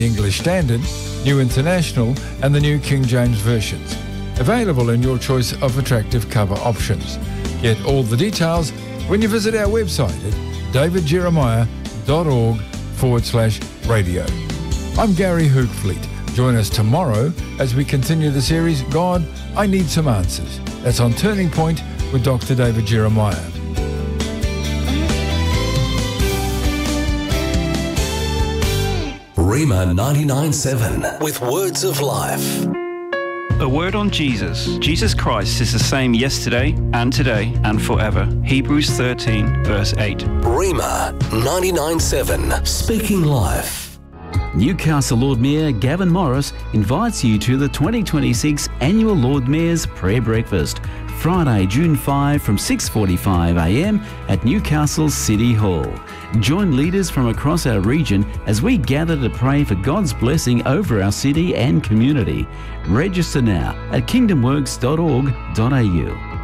English Standard, New International and the New King James versions. Available in your choice of attractive cover options. Get all the details when you visit our website at davidjeremiah.org/radio. I'm Gary Hoogfleet. Join us tomorrow as we continue the series, God, I Need Some Answers. That's on Turning Point with Dr. David Jeremiah. Rhema 99.7 with Words of Life. A word on Jesus. Jesus Christ is the same yesterday and today and forever. Hebrews 13 verse 8. Rhema 99.7 Speaking Life. Newcastle Lord Mayor Gavin Morris invites you to the 2026 Annual Lord Mayor's Prayer Breakfast, Friday, June 5 from 6:45am at Newcastle City Hall. Join leaders from across our region as we gather to pray for God's blessing over our city and community. Register now at kingdomworks.org.au.